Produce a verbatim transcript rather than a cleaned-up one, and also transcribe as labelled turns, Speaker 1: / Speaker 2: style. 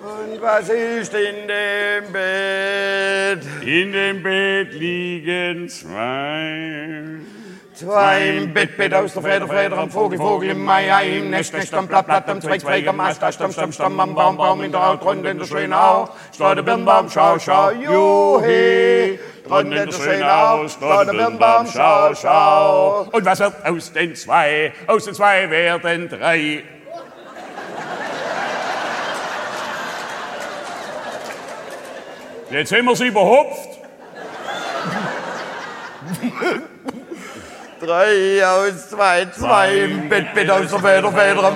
Speaker 1: Und was ist in dem Bett?
Speaker 2: In dem Bett liegen zwei.
Speaker 1: Zwei im Bett, Bett aus der Feder, Feder am Vogel, Vogel im Mai, Ei im Nest, Nest am Blatt, Blatt am Zweig, Zweig am Ast, Ast am Stamm, Stamm am Baum, Baum in der Haut, drunten in der schönen Au. Streu der Birnbaum, schau, schau, juhe. Drunten in der schönen Au, streu der Birnbaum, schau, schau.
Speaker 2: Und was wird aus den zwei? Aus den zwei werden drei. Jetzt haben wir sie überhopft.
Speaker 1: Drei aus zwei, zwei im Bett, Bett aus der Feder, Feder am